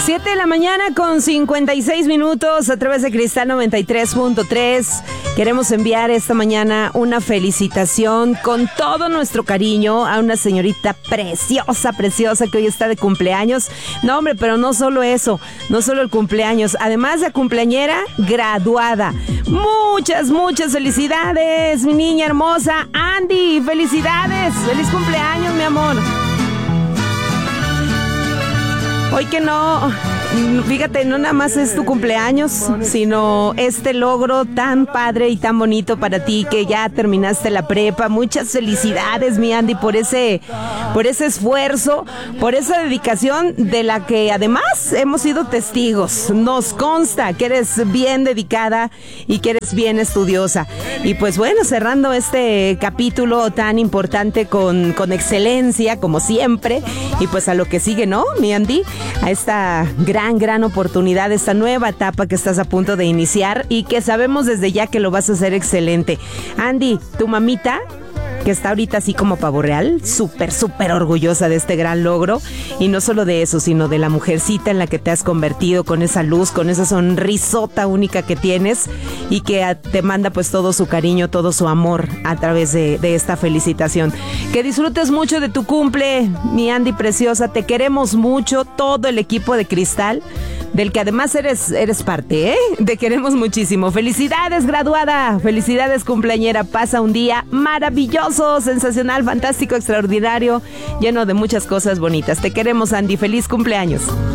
7 de la mañana con 56 minutos a través de Cristal 93.3. Queremos enviar esta mañana una felicitación con todo nuestro cariño a una señorita preciosa que hoy está de cumpleaños. No, hombre, pero no solo eso, no solo el cumpleaños, además de cumpleañera graduada. Muchas felicidades, mi niña hermosa. Andy, felicidades, feliz cumpleaños, mi amor. Hoy que no, fíjate, no nada más es tu cumpleaños, sino este logro tan padre y tan bonito para ti que ya terminaste la prepa. Muchas felicidades, mi Andy, por ese esfuerzo, por esa dedicación de la que además hemos sido testigos. Nos consta que eres bien dedicada y que eres bien estudiosa. Y pues bueno, cerrando este capítulo tan importante con excelencia, como siempre, y pues a lo que sigue, ¿no, mi Andy? A esta gran oportunidad, esta nueva etapa que estás a punto de iniciar y que sabemos desde ya que lo vas a hacer excelente. Andy, tu mamita, que está ahorita así como pavo real, súper orgullosa de este gran logro, y no solo de eso, sino de la mujercita en la que te has convertido, con esa luz, con esa sonrisota única que tienes, y que te manda pues todo su cariño, todo su amor a través de esta felicitación. Que disfrutes mucho de tu cumple, mi Andy preciosa, te queremos mucho, todo el equipo de Cristal, del que además eres parte, ¿eh? Te queremos muchísimo. Felicidades, graduada. Felicidades, cumpleañera. Pasa un día maravilloso, sensacional, fantástico, extraordinario, lleno de muchas cosas bonitas. Te queremos, Andy. Feliz cumpleaños.